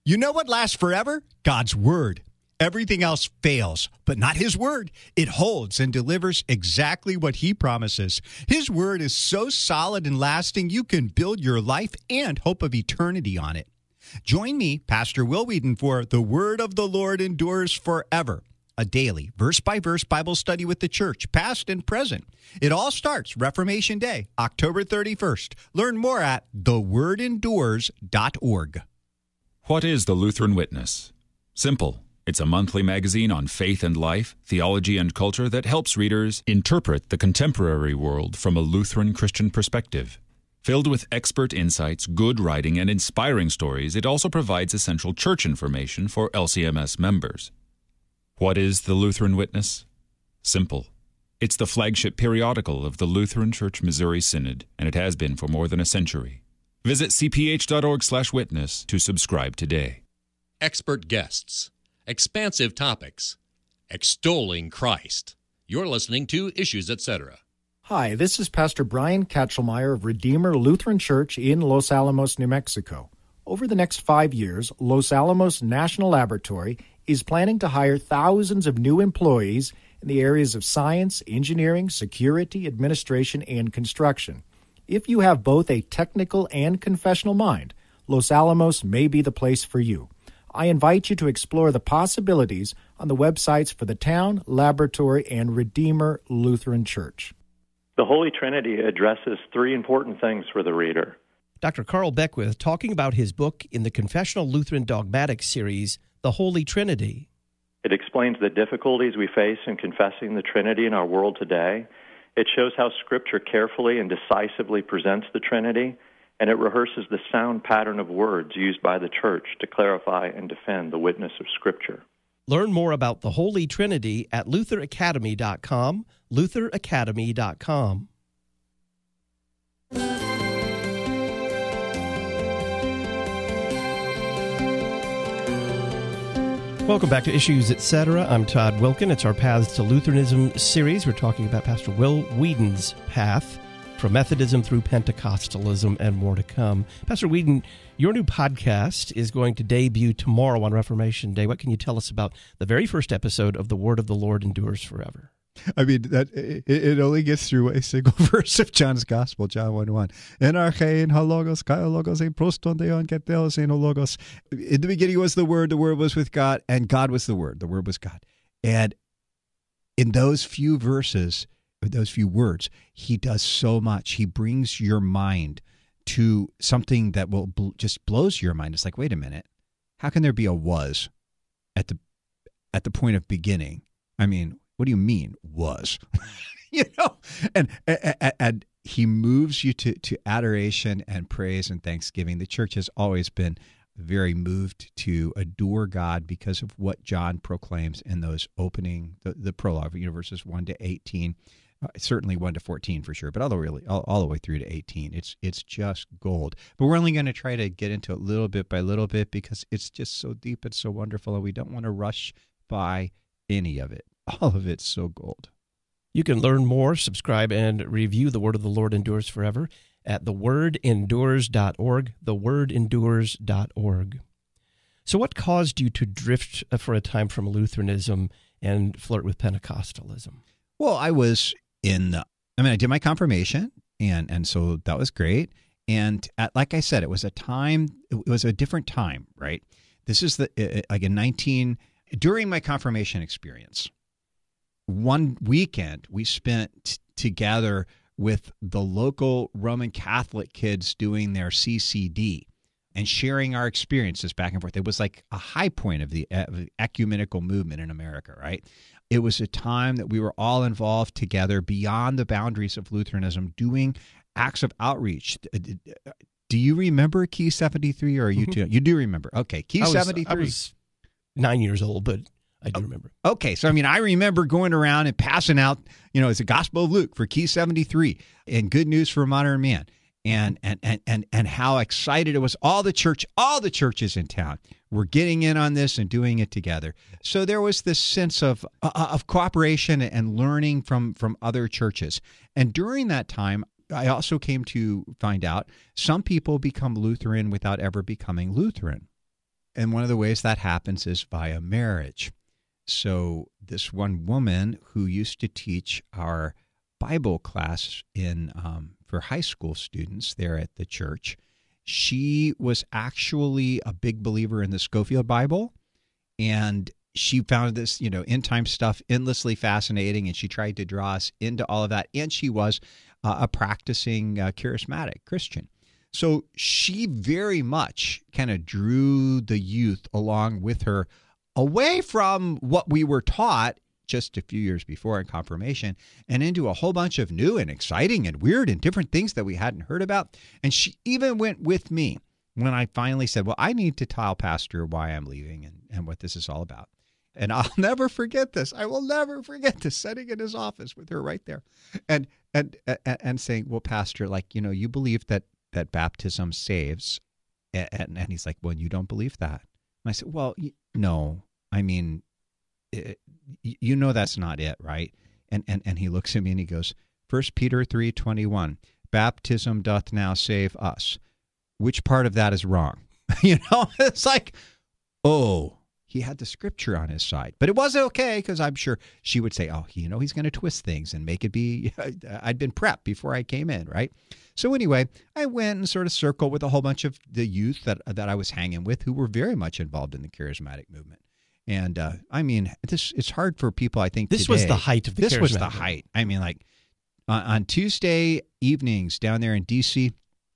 You know what lasts forever? God's Word. Everything else fails, but not His Word. It holds and delivers exactly what He promises. His Word is so solid and lasting, you can build your life and hope of eternity on it. Join me, Pastor Will Wheaton, for The Word of the Lord Endures Forever, a daily, verse-by-verse Bible study with the church, past and present. It all starts Reformation Day, October 31st. Learn more at thewordendures.org. What is the Lutheran Witness? Simple. It's a monthly magazine on faith and life, theology and culture that helps readers interpret the contemporary world from a Lutheran Christian perspective. Filled with expert insights, good writing, and inspiring stories, it also provides essential church information for LCMS members. What is the Lutheran Witness? Simple. It's the flagship periodical of the Lutheran Church Missouri Synod, and it has been for more than a century. Visit cph.org/witness to subscribe today. Expert guests, expansive topics, extolling Christ. You're listening to Issues, Etc. Hi, this is Pastor Brian Katchelmeyer of Redeemer Lutheran Church in Los Alamos, New Mexico. Over the next 5 years, Los Alamos National Laboratory is planning to hire thousands of new employees in the areas of science, engineering, security, administration, and construction. If you have both a technical and confessional mind, Los Alamos may be the place for you. I invite you to explore the possibilities on the websites for the town, laboratory, and Redeemer Lutheran Church. The Holy Trinity addresses three important things for the reader. Dr. Carl Beckwith talking about his book in the Confessional Lutheran Dogmatic series, The Holy Trinity. It explains the difficulties we face in confessing the Trinity in our world today. It shows how Scripture carefully and decisively presents the Trinity, and it rehearses the sound pattern of words used by the Church to clarify and defend the witness of Scripture. Learn more about the Holy Trinity at lutheracademy.com, lutheracademy.com. Welcome back to Issues, Etc. I'm Todd Wilkin. It's our Paths to Lutheranism series. We're talking about Pastor Will Wheaton's path from Methodism through Pentecostalism and more to come. Pastor Wheaton, your new podcast is going to debut tomorrow on Reformation Day. What can you tell us about the very first episode of The Word of the Lord Endures Forever? I mean, that it only gets through a single verse of John's Gospel, John 1:1. En archein ha logos, kai logos, en proston deon ket theos en logos. In the beginning was the Word was with God, and God was the Word was God. And in those few verses, those few words, he does so much. He brings your mind to something that will just blows your mind. It's like, wait a minute, how can there be a was at the point of beginning? I mean, what do you mean was? And he moves you to adoration and praise and thanksgiving. The church has always been very moved to adore God because of what John proclaims in those opening, the prologue, verses 1 to 18, certainly 1 to 14 for sure, but all the way through to 18. It's just gold. But we're only going to try to get into it little bit by little bit because it's just so deep and so wonderful, and we don't want to rush by any of it. All of it's so gold. You can learn more, subscribe, and review The Word of the Lord Endures Forever at thewordendures.org, thewordendures.org. So what caused you to drift for a time from Lutheranism and flirt with Pentecostalism? Well, I was I did my confirmation, and so that was great. And like I said, it was a different time, right? This is during my confirmation experience. One weekend we spent together with the local Roman Catholic kids doing their CCD and sharing our experiences back and forth. It was like a high point of the ecumenical movement in America, right? It was a time that we were all involved together beyond the boundaries of Lutheranism, doing acts of outreach. Do you remember Key 73, or are you too? You do remember. Okay, Key 73. I was 9 years old, but I do remember. Okay, so I remember going around and passing out, it's the Gospel of Luke for Key 73 and Good News for a Modern Man, and how excited it was. All the churches in town were getting in on this and doing it together. So there was this sense of cooperation and learning from other churches. And during that time, I also came to find out some people become Lutheran without ever becoming Lutheran. And one of the ways that happens is via marriage. So this one woman who used to teach our Bible class for high school students there at the church, she was actually a big believer in the Scofield Bible, and she found this, end time stuff endlessly fascinating, and she tried to draw us into all of that, and she was a practicing charismatic Christian. So she very much kind of drew the youth along with her away from what we were taught just a few years before in confirmation and into a whole bunch of new and exciting and weird and different things that we hadn't heard about. And she even went with me when I finally said, well, I need to tell Pastor why I'm leaving and what this is all about. And I'll never forget this. I will never forget this, sitting in his office with her right there and saying, well, Pastor, you believe that baptism saves. And he's like, well, you don't believe that. And I said, well, no, I mean, that's not it, right? And he looks at me and he goes, 1 Peter 3:21, baptism doth now save us. Which part of that is wrong? It's like, oh, he had the scripture on his side. But it was okay, because I'm sure she would say, oh, he's going to twist things and make it be, I'd been prepped before I came in, right? So anyway, I went and sort of circled with a whole bunch of the youth that I was hanging with who were very much involved in the charismatic movement. And it's hard for people, I think, this today. Was the height of the charismatic. This was the height. I mean, on Tuesday evenings down there in D.C.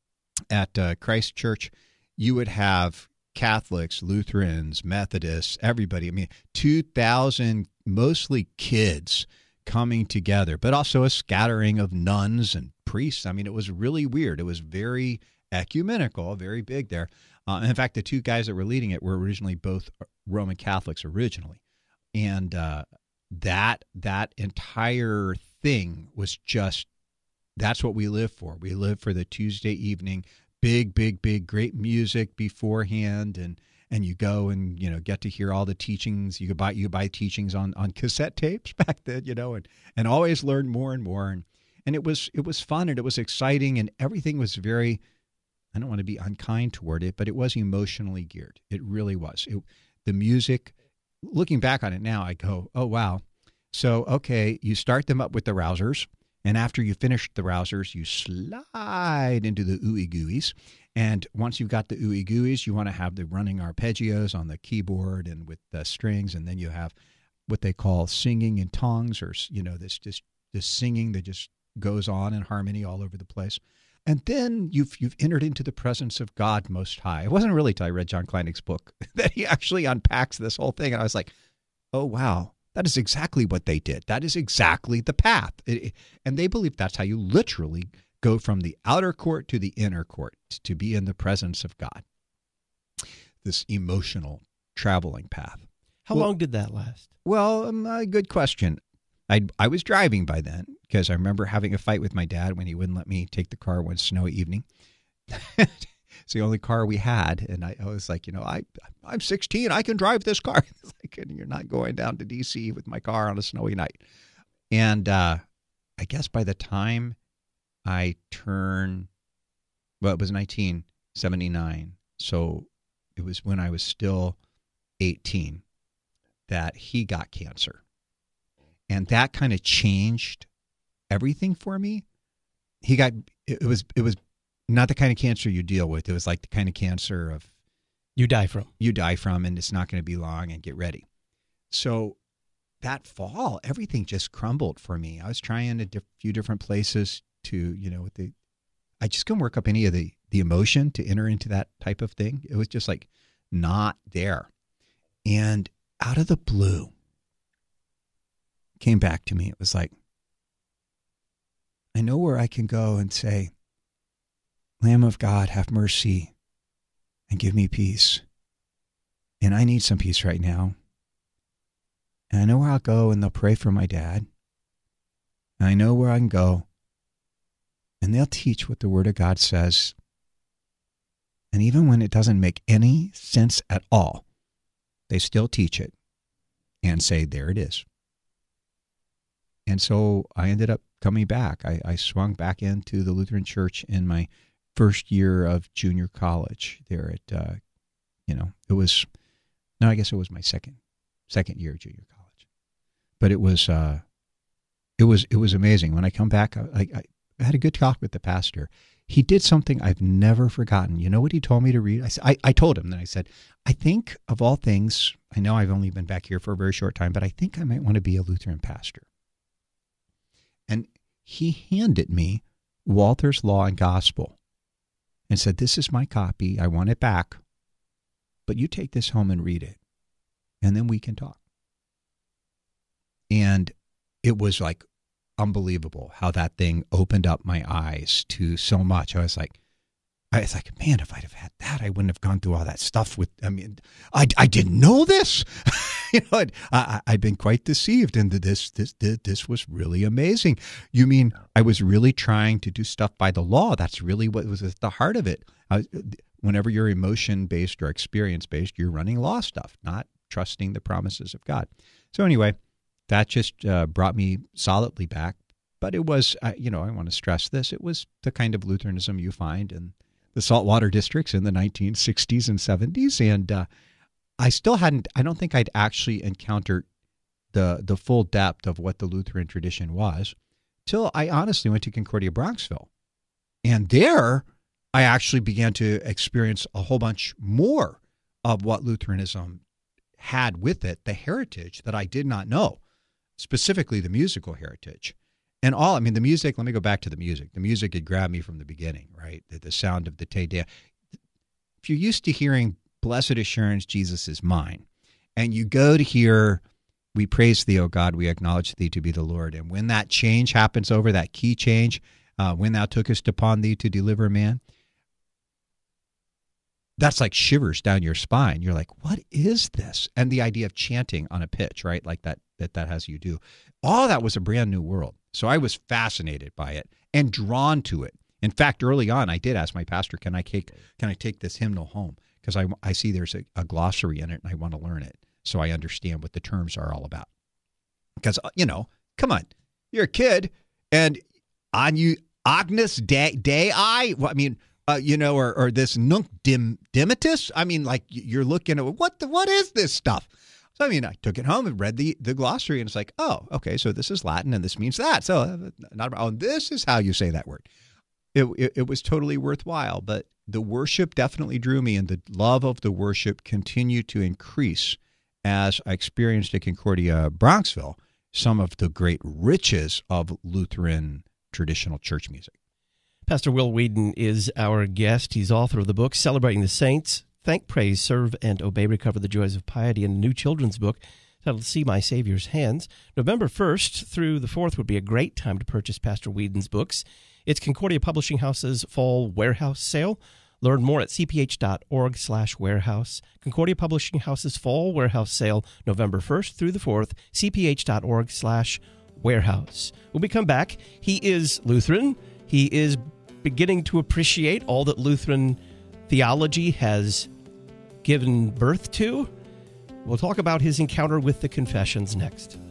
at Christ Church, you would have Catholics, Lutherans, Methodists, everybody. I mean, 2,000, mostly kids, coming together, but also a scattering of nuns and priests. I mean, it was really weird. It was very ecumenical, very big there. In fact, the two guys that were leading it were originally both Roman Catholics originally. And that entire thing was just, that's what we live for. We live for the Tuesday evening, big, great music beforehand, and you go and get to hear all the teachings. You could buy teachings on cassette tapes back then, and always learn more and more. And it was fun and it was exciting, and everything was very, I don't want to be unkind toward it, but it was emotionally geared. It really was. The music, looking back on it now, I go, oh wow. So okay, you start them up with the rousers. And after you finish the rousers, you slide into the ooey-gooeys. And once you've got the ooey-gooeys, you want to have the running arpeggios on the keyboard and with the strings. And then you have what they call singing in tongues, or, this singing that just goes on in harmony all over the place. And then you've entered into the presence of God Most High. It wasn't really until I read John Kleinig's book that he actually unpacks this whole thing. And I was like, oh, wow. That is exactly what they did. That is exactly the path. And they believe that's how you literally go from the outer court to the inner court, to be in the presence of God. This emotional traveling path. How long did that last? Well, good question. I was driving by then, because I remember having a fight with my dad when he wouldn't let me take the car one snowy evening. It's the only car we had, and I was like, I'm 16, I can drive this car. It's like, you're not going down to D.C. with my car on a snowy night. And I guess by the time I turned, well, it was 1979, so it was when I was still 18 that he got cancer. And that kind of changed everything for me. It was not the kind of cancer you deal with. It was like the kind of cancer of you die from, and it's not going to be long, and get ready. So that fall, everything just crumbled for me. I was trying a few different places to, I just couldn't work up any of the emotion to enter into that type of thing. It was just like not there. And out of the blue came back to me. It was like, I know where I can go and say, Lamb of God, have mercy and give me peace. And I need some peace right now. And I know where I'll go, and they'll pray for my dad. And I know where I can go, and they'll teach what the Word of God says. And even when it doesn't make any sense at all, they still teach it and say, there it is. And so I ended up coming back. I swung back into the Lutheran Church in my first year of junior college there It was, no, I guess it was my second year of junior college. But it was amazing. When I come back, I had a good talk with the pastor. He did something I've never forgotten. You know what he told me to read? I told him, then I said, I think of all things, I know I've only been back here for a very short time, but I think I might want to be a Lutheran pastor. And he handed me Walther's Law and Gospel and said, this is my copy. I want it back, but you take this home and read it, and then we can talk. And it was like unbelievable how that thing opened up my eyes to so much. I was like, man, if I'd have had that, I wouldn't have gone through all that stuff I didn't know this. I'd been quite deceived, and this was really amazing. You mean I was really trying to do stuff by the law? That's really what was at the heart of it. Whenever you're emotion-based or experience-based, you're running law stuff, not trusting the promises of God. So anyway, that just brought me solidly back. But it was, I want to stress this, it was the kind of Lutheranism you find in the saltwater districts in the 1960s and 70s. And I don't think I'd actually encountered the full depth of what the Lutheran tradition was till I honestly went to Concordia Bronxville. And there, I actually began to experience a whole bunch more of what Lutheranism had with it, the heritage that I did not know, specifically the musical heritage. And the music, let me go back to the music. The music had grabbed me from the beginning, right? The sound of the Te Deum. If you're used to hearing Blessed Assurance, Jesus is mine, and you go to hear, we praise thee, O God, we acknowledge thee to be the Lord. And when that change happens over, that key change, when thou tookest upon thee to deliver man, that's like shivers down your spine. You're like, what is this? And the idea of chanting on a pitch, right? Like that has you do. All that was a brand new world. So I was fascinated by it and drawn to it. In fact, early on, I did ask my pastor, can I take this hymnal home? Because I see there's a glossary in it and I want to learn it so I understand what the terms are all about. Because, come on, you're a kid and on you, Agnus Dei, or this Nunc Dimittis. You're looking at what is this stuff? So, I took it home and read the glossary, and it's like, oh, okay, so this is Latin, and this means that. So, this is how you say that word. It was totally worthwhile, but the worship definitely drew me, and the love of the worship continued to increase as I experienced at Concordia Bronxville some of the great riches of Lutheran traditional church music. Pastor Will Weedon is our guest. He's author of the book Celebrating the Saints, Thank, Praise, Serve, and Obey, Recover the Joys of Piety, and a new children's book titled See My Savior's Hands. November 1st through the 4th would be a great time to purchase Pastor Weedon's books. It's Concordia Publishing House's Fall Warehouse Sale. Learn more at cph.org/warehouse. Concordia Publishing House's Fall Warehouse Sale, November 1st through the 4th, cph.org/warehouse. When we come back, he is Lutheran. He is beginning to appreciate all that Lutheran theology has given birth to. We'll talk about his encounter with the Confessions next.